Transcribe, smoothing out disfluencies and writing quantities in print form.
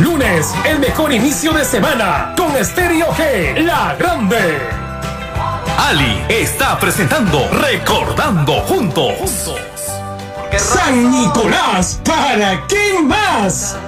Lunes, el mejor inicio de semana con Estéreo G, La Grande. Ali está presentando Recordando Juntos. San Nicolás, ¿para qué más?